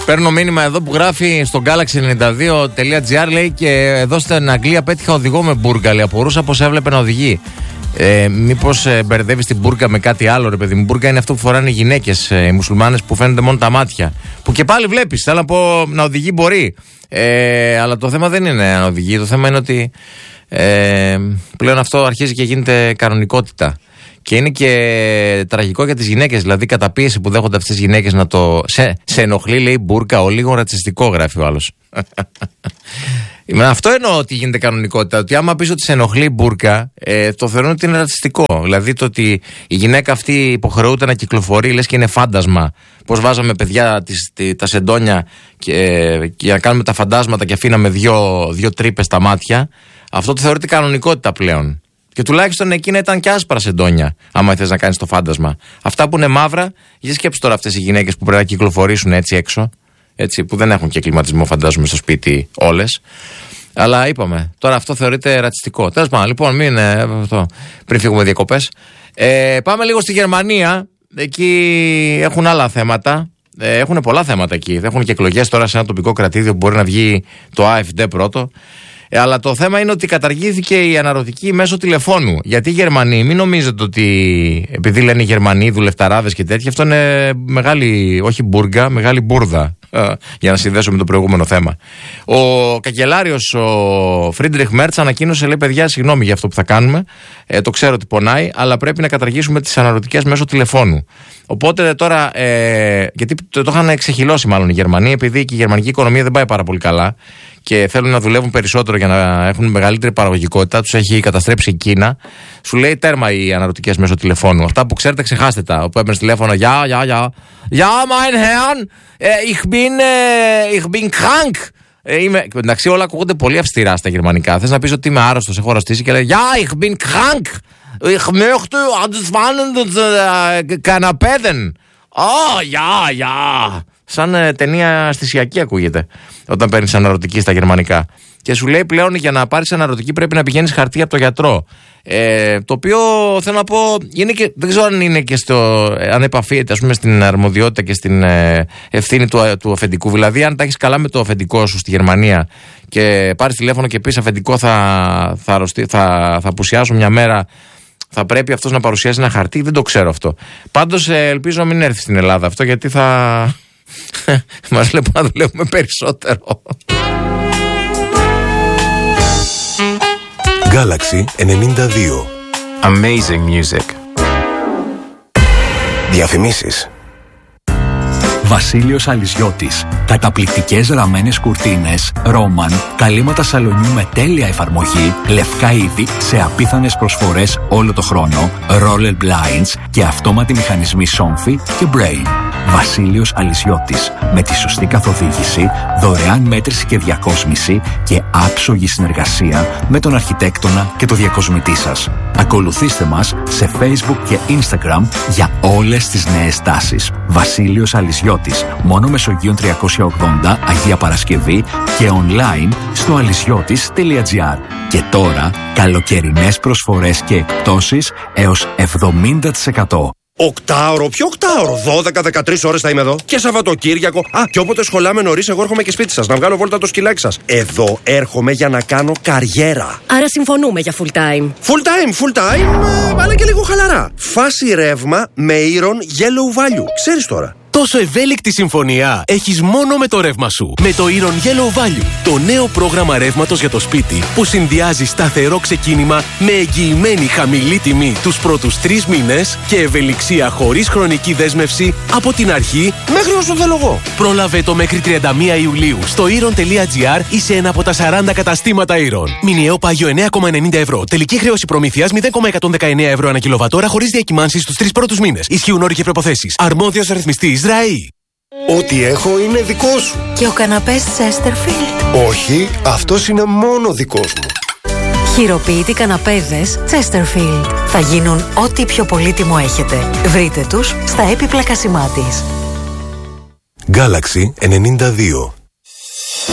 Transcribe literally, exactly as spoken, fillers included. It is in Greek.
Παίρνω μήνυμα εδώ που γράφει στο γκάλαξι ενενήντα δύο τελεία τζι άρ, λέει, και εδώ στην Αγγλία πέτυχα οδηγό με μπουργκα. Λέει, απορούσα πως έβλεπε να οδηγεί. Ε, Μήπως ε, μπερδεύει την μπουργκα με κάτι άλλο, ρε παιδί μου. Μπουργκα είναι αυτό που φοράνε οι γυναίκες, ε, οι μουσουλμάνες, που φαίνονται μόνο τα μάτια. Που και πάλι βλέπεις. Θέλω να πω, να οδηγεί μπορεί. Ε, αλλά το θέμα δεν είναι να οδηγεί. Το θέμα είναι ότι ε, πλέον αυτό αρχίζει και γίνεται κανονικότητα. Και είναι και τραγικό για τις γυναίκες. Δηλαδή, κατά πίεση που δέχονται αυτές τις γυναίκες να το. Σε, σε ενοχλεί, λέει, μπουρκα, ο λίγο ρατσιστικό, γράφει ο άλλος. Αυτό εννοώ ότι γίνεται κανονικότητα. Ότι άμα πεις ότι σε ενοχλεί μπουρκα, ε, το θεωρούν ότι είναι ρατσιστικό. Δηλαδή, το ότι η γυναίκα αυτή υποχρεούται να κυκλοφορεί, λες και είναι φάντασμα. Πώς βάζαμε παιδιά τις, τις, τα σεντόνια και, και να κάνουμε τα φαντάσματα και αφήναμε δύο, δύο τρύπες στα μάτια. Αυτό το θεωρείται κανονικότητα πλέον. Και τουλάχιστον εκείνα ήταν και άσπρα σεντόνια, άμα θες να κάνεις το φάντασμα. Αυτά που είναι μαύρα, για σκέψου τώρα αυτές οι γυναίκες που πρέπει να κυκλοφορήσουν έτσι έξω, έτσι, που δεν έχουν και κλιματισμό, φαντάζομαι, στο σπίτι όλες. Αλλά είπαμε, τώρα αυτό θεωρείται ρατσιστικό. Τέλος πάντων, λοιπόν, μην, ε, αυτό, πριν φύγουμε διακοπές. Ε, πάμε λίγο στη Γερμανία. Εκεί έχουν άλλα θέματα. Ε, έχουν πολλά θέματα εκεί. Έχουν και εκλογές τώρα σε ένα τοπικό κρατήδιο που μπορεί να βγει το Α Εφ Ντι πρώτο. Ε, αλλά το θέμα είναι ότι καταργήθηκε η αναρωτική μέσω τηλεφώνου. Γιατί οι Γερμανοί, μην νομίζετε ότι επειδή λένε οι Γερμανοί δουλευταράδες και τέτοια, αυτό είναι μεγάλη, όχι μπουργκα, μεγάλη μπουρδα. Για να συνδέσω με το προηγούμενο θέμα. Ο καγκελάριος, ο Φρίντριχ Μέρτς, ανακοίνωσε, λέει, παιδιά, συγγνώμη για αυτό που θα κάνουμε. Ε, το ξέρω ότι πονάει, αλλά πρέπει να καταργήσουμε τις αναρωτικές μέσω τηλεφώνου. Οπότε τώρα, ε, γιατί το, το είχαν ξεχυλώσει μάλλον οι Γερμανοί, επειδή και η γερμανική οικονομία δεν πάει πάρα πολύ καλά και θέλουν να δουλεύουν περισσότερο για να έχουν μεγαλύτερη παραγωγικότητα, τους έχει καταστρέψει η Κίνα. Σου λέει τέρμα οι αναρωτικές μέσω τηλεφώνου. Αυτά που ξέρετε, ξεχάστε τα. Όπου έπαιρνες τηλέφωνο, γεια, γεια, γεια. Γεια, mein Herrn, ich bin, ich bin krank. Είμαι, εντάξει, όλα ακούγονται πολύ αυστηρά στα γερμανικά. Θες να πεις ότι είμαι άρρωστος, έχω αρρωστήσει και λέει, γεια, ich bin krank. Ich möchte das waren Καναπέδεν. Oh, ja, ja. Σαν ε, ταινία αισθησιακή ακούγεται όταν παίρνεις αναρωτική στα γερμανικά. Και σου λέει πλέον για να πάρεις αναρωτική πρέπει να πηγαίνεις χαρτί από το γιατρό. Ε, το οποίο θέλω να πω, είναι και, δεν ξέρω αν είναι και στο, αν επαφίεται, ας πούμε, στην αρμοδιότητα και στην ε, ευθύνη του, του αφεντικού. Δηλαδή, αν τα έχεις καλά με το αφεντικό σου στη Γερμανία και πάρεις τηλέφωνο και πεις αφεντικό, θα, θα, αρρωστεί, θα, θα απουσιάσω μια μέρα. Θα πρέπει αυτός να παρουσιάσει ένα χαρτί, δεν το ξέρω αυτό. Πάντως ελπίζω να μην έρθει στην Ελλάδα αυτό, γιατί θα μας λέει να δουλεύουμε περισσότερο. Γκάλαξι ενενήντα δύο. Amazing music. Διαφημίσεις. Βασίλειος Αλυσιώτης. Καταπληκτικές ραμμένες κουρτίνες, ρόμαν, καλύματα σαλονιού με τέλεια εφαρμογή, λευκά είδη σε απίθανες προσφορές όλο το χρόνο, roller blinds και αυτόματοι μηχανισμοί Somfy και Brain. Βασίλειος Αλυσιώτης. Με τη σωστή καθοδήγηση, δωρεάν μέτρηση και διακόσμηση και άψογη συνεργασία με τον αρχιτέκτονα και το διακοσμητή σας. Ακολουθήστε μας σε Facebook και Instagram για όλες τις νέες τάσεις. Βασίλειος Αλυσιώτης. Μόνο Μεσογείων τριακόσια ογδόντα, Αγία Παρασκευή και online στο αλυσιώτης τελεία τζι άρ. Και τώρα καλοκαιρινές προσφορές και εκπτώσεις έως εβδομήντα τοις εκατό. Οκτάωρο, ποιο οκτάωρο, δώδεκα με δεκατρείς ώρες θα είμαι εδώ. Και Σαββατοκύριακο. Α, και όποτε σχολάμε νωρίς, εγώ έρχομαι και σπίτι σας να βγάλω βόλτα το σκυλάκι σας. Εδώ έρχομαι για να κάνω καριέρα. Άρα συμφωνούμε για full time. Full time, full time, ε, αλλά και λίγο χαλαρά. Φάση ρεύμα με Iron Yellow Value. Ξέρεις τώρα. Τόσο ευέλικτη συμφωνία έχεις μόνο με το ρεύμα σου. Με το Iron Yellow Value, το νέο πρόγραμμα ρεύματος για το σπίτι που συνδυάζει σταθερό ξεκίνημα με εγγυημένη χαμηλή τιμή τους πρώτους τρεις μήνες και ευελιξία χωρίς χρονική δέσμευση από την αρχή μέχρι όσο θέλω εγώ. Πρόλαβε το μέχρι τριάντα μία Ιουλίου στο iron τελεία τζι άρ ή σε ένα από τα σαράντα καταστήματα Iron. Μηνιαίο πάγιο εννέα κόμμα ενενήντα ευρώ. Τελική χρέωση προμήθειας μηδέν κόμμα εκατόν δεκαεννέα ευρώ ανά κιλοβατόρα χωρίς διακυμάνσεις στους τρεις πρώτους μήνες. Ισχύουν όροι και προϋποθέσεις. Αρμόδιος ρυθμιστής ΡΑΗ. Ό,τι έχω είναι δικό σου. Και ο καναπές Chesterfield. Όχι, αυτός είναι μόνο δικός μου. Χειροποίητοι καναπέδες Chesterfield. Θα γίνουν ό,τι πιο πολύτιμο έχετε. Βρείτε τους στα έπιπλα Κασιμάτης. Γκάλαξι ενενήντα δύο.